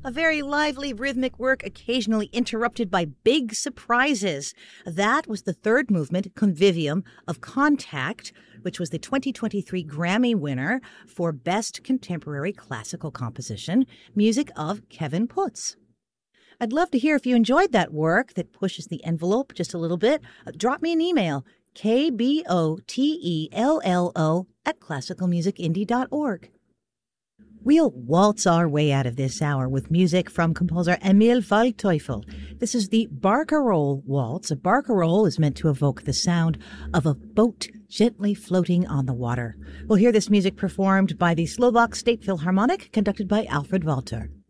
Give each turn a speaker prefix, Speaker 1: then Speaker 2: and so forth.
Speaker 1: A very lively rhythmic work, occasionally interrupted by big surprises. That was the third movement, Convivium, of Contact, which was the 2023 Grammy winner for Best Contemporary Classical Composition, music of Kevin Putz. I'd love to hear if you enjoyed that work that pushes the envelope just a little bit. Drop me an email, kbottello@classicalmusicindie.org. We'll waltz our way out of this hour with music from composer Emil Waldteufel. This is the Barcarolle Waltz. A barcarolle is meant to evoke the sound of a boat gently floating on the water. We'll hear this music performed by the Slovak State Philharmonic, conducted by Alfred Walter.